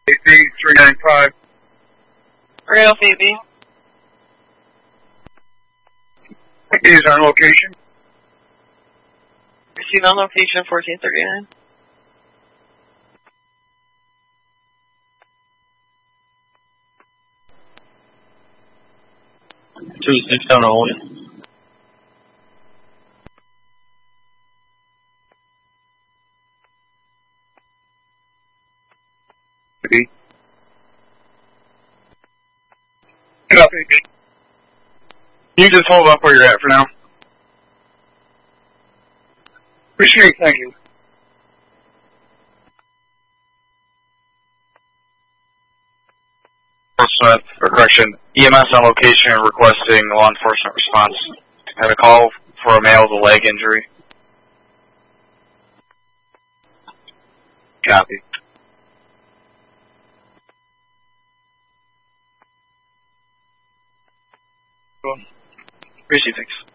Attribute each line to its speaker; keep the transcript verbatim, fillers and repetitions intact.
Speaker 1: three nine five.
Speaker 2: Rail Phoebe.
Speaker 1: Is on location.
Speaker 2: Receive on location fourteen thirty-nine.
Speaker 3: Two six seven oh one.
Speaker 1: Copy. You just hold up where you're at for now. Appreciate it, thank you.
Speaker 4: Smith, or correction, E M S on location requesting law enforcement response. Had a call for a male with a leg injury. Copy. Cool. Appreciate it, thanks.